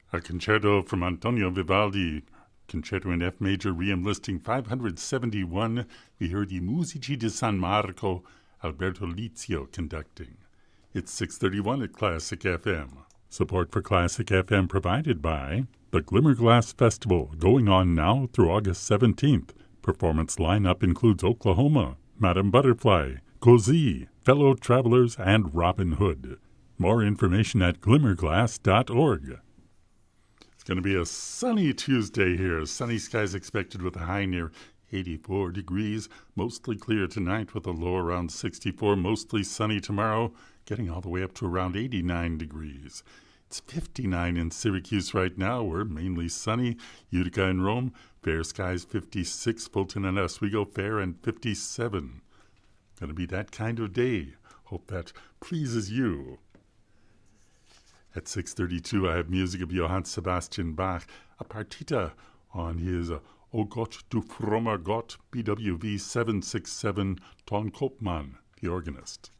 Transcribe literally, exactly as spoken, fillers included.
A concerto from Antonio Vivaldi, concerto in F major, Requiem listing five hundred seventy-one. We heard I Musici di San Marco, Alberto Lizio conducting. It's six thirty-one at Classic F M. Support for Classic F M provided by the Glimmerglass Festival, going on now through August seventeenth. Performance lineup includes Oklahoma, Madame Butterfly, Cozy, Fellow Travelers, and Robin Hood. More information at glimmerglass dot org. It's going to be a sunny Tuesday here. Sunny skies expected with a high near eighty-four degrees. Mostly clear tonight with a low around sixty-four. Mostly sunny tomorrow, getting all the way up to around eighty-nine degrees. It's fifty-nine in Syracuse right now. We're mainly sunny. Utica and Rome, fair skies fifty-six. Fulton and Oswego, fair and fifty-seven. Going to be that kind of day. Hope that pleases you. At six thirty-two, I have music of Johann Sebastian Bach, a partita on his uh, O Gott, du frommer Gott, B W V seven six seven, Ton Kopman, the organist.